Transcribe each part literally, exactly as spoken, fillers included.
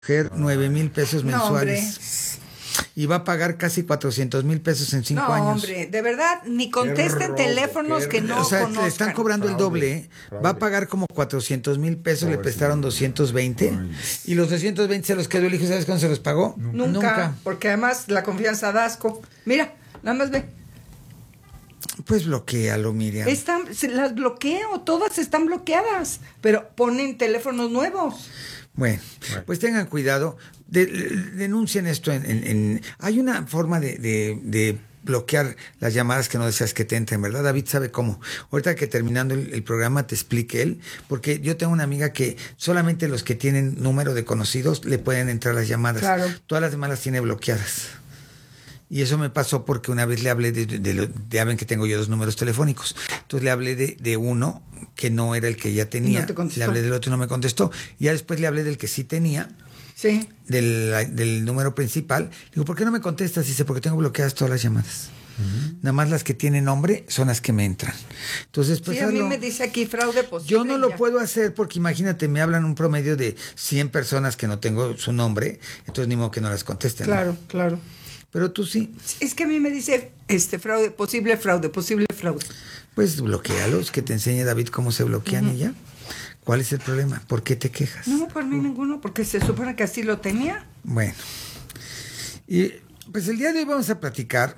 nueve mil pesos mensuales. No, y va a pagar casi cuatrocientos mil pesos en cinco no, años. No, hombre, de verdad, ni contesten robo, teléfonos que no O sea, conozcan. le están cobrando fraude, el doble, ¿eh? Fraude. Va a pagar como cuatrocientos mil pesos, Pobre le prestaron señor. doscientos veinte. Ay. Y los doscientos veinte se los quedó el hijo, ¿sabes cuándo se los pagó? Nunca, Nunca. Porque además la confianza da asco. Mira, nada más ve. Pues bloquéalo, Miriam. Están, se las bloqueo, todas están bloqueadas, pero ponen teléfonos nuevos. Bueno, bueno, pues tengan cuidado, de, de, denuncien esto. En, en, en hay una forma de, de, de bloquear las llamadas que no deseas que te entren, ¿verdad? David sabe cómo. Ahorita que terminando el, el programa te explique él, porque yo tengo una amiga que solamente los que tienen número de conocidos le pueden entrar las llamadas. Claro. Todas las demás las tiene bloqueadas. Y eso me pasó porque una vez le hablé de, de, de, de, de ya ven que tengo yo dos números telefónicos. Entonces le hablé de, de uno que no era el que ya tenía. No le hablé del otro y no me contestó. Y ya después le hablé del que sí tenía. Sí. Del, del número principal. Digo, ¿por qué no me contestas? Dice, porque tengo bloqueadas todas las llamadas. Uh-huh. Nada más las que tienen nombre son las que me entran. Entonces, pues, sí, a mí me dice aquí fraude posible. Yo no lo ya. puedo hacer porque imagínate, me hablan un promedio de cien personas que no tengo su nombre. Entonces ni modo que no las contesten. Claro, ¿no? claro. Pero tú sí. Es que a mí me dice este fraude, posible fraude, posible fraude. Pues bloquealos, que te enseñe David cómo se bloquean uh-huh. y ya. ¿Cuál es el problema? ¿Por qué te quejas? No, por mí uh-huh. ninguno, porque se supone que así lo tenía. Bueno. Y pues el día de hoy vamos a platicar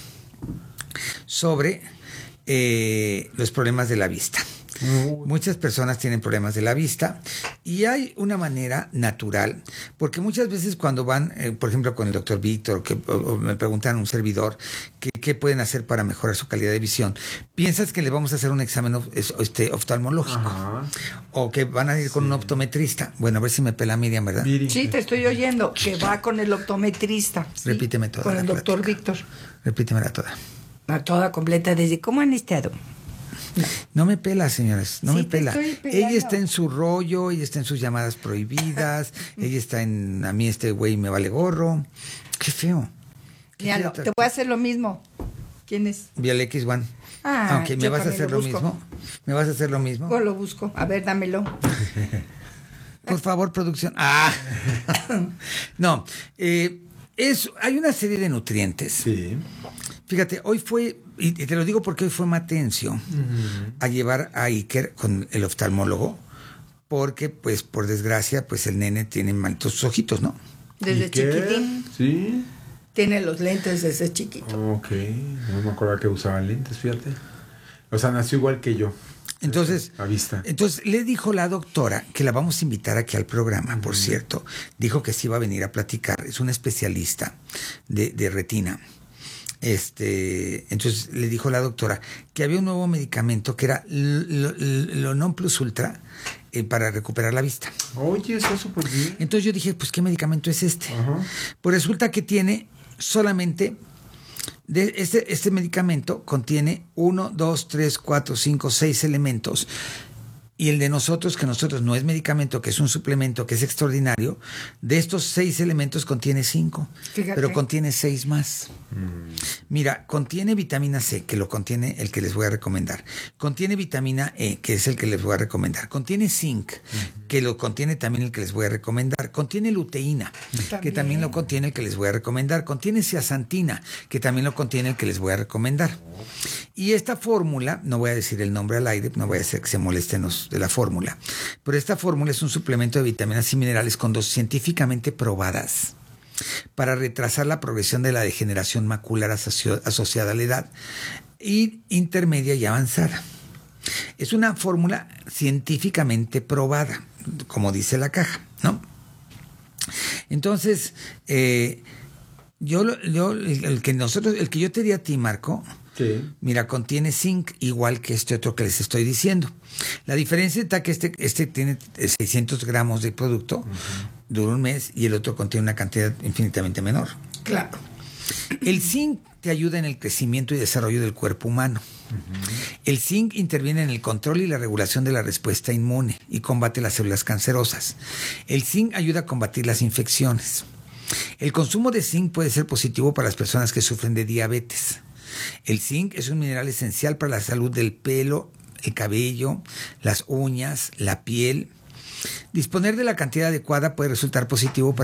sobre eh, los problemas de la vista. Uh. Muchas personas tienen problemas de la vista y hay una manera natural, porque muchas veces cuando van, eh, por ejemplo, con el doctor Víctor, que o, o me preguntan a un servidor que, qué pueden hacer para mejorar su calidad de visión, piensas que le vamos a hacer un examen of, este, oftalmológico. Ajá. O que van a ir con sí. un optometrista. Bueno, a ver si me pela Miriam, ¿verdad? Miriam. Sí, te estoy oyendo, que va con el optometrista. ¿Sí? Repíteme toda. Con el doctor plática. Víctor. Repítemela toda. La toda completa, desde cómo han estado. No. no me pela, señores, no sí, me pela. Ella pelando. está en su rollo, ella está en sus llamadas prohibidas, ella está en, a mí este güey me vale gorro. Qué feo. ¿Qué Míralo, te voy a hacer lo mismo. ¿Quién es? Vial X uno. Ah, Aunque me vas a hacer lo, lo mismo. ¿Me vas a hacer lo mismo? Yo lo busco. A ver, dámelo. Por favor, producción. Ah. No, eh, es, hay una serie de nutrientes. Sí. Fíjate, hoy fue, y te lo digo porque hoy fue Matencio uh-huh. a llevar a Iker con el oftalmólogo, porque, pues, por desgracia, pues el nene tiene malitos sus ojitos, ¿no? Desde chiquitín. Sí. Tiene los lentes desde chiquito. Ok, no me acordaba que usaba lentes, fíjate. O sea, nació igual que yo. Entonces, a vista. Entonces le dijo la doctora que la vamos a invitar aquí al programa, uh-huh. por cierto. Dijo que sí iba a venir a platicar. Es una especialista de, de retina. Este, entonces le dijo la doctora que había un nuevo medicamento que era lo, lo, lo non plus ultra eh, para recuperar la vista. Oye, eso es súper bien. Entonces yo dije, pues, ¿qué medicamento es este? Uh-huh. Pues resulta que tiene solamente, de este, este medicamento contiene uno, dos, tres, cuatro, cinco, seis elementos. Y el de nosotros, que nosotros no es medicamento, que es un suplemento, que es extraordinario, de estos seis elementos contiene cinco, Fíjate. pero contiene seis más. Mm. Mira, contiene vitamina C, que lo contiene el que les voy a recomendar. Contiene vitamina E, que es el que les voy a recomendar. Contiene zinc, mm-hmm. que lo contiene también el que les voy a recomendar. Contiene luteína, ¿También? que también lo contiene el que les voy a recomendar. Contiene zeaxantina, que también lo contiene el que les voy a recomendar. Y esta fórmula, no voy a decir el nombre al aire, no voy a hacer que se molesten los de la fórmula, pero esta fórmula es un suplemento de vitaminas y minerales con dosis científicamente probadas para retrasar la progresión de la degeneración macular asoci- asociada a la edad y intermedia y avanzada. Es una fórmula científicamente probada, como dice la caja, ¿no? Entonces, eh, yo, yo el, el que nosotros, el que yo te di a ti, Marco, sí. Mira, contiene zinc igual que este otro que les estoy diciendo. La diferencia está que este, este tiene seiscientos gramos de producto, uh-huh. dura un mes, y el otro contiene una cantidad infinitamente menor. Claro. El zinc te ayuda en el crecimiento y desarrollo del cuerpo humano. Uh-huh. El zinc interviene en el control y la regulación de la respuesta inmune y combate las células cancerosas. El zinc ayuda a combatir las infecciones. El consumo de zinc puede ser positivo para las personas que sufren de diabetes. El zinc es un mineral esencial para la salud del pelo, el cabello, las uñas, la piel. Disponer de la cantidad adecuada puede resultar positivo para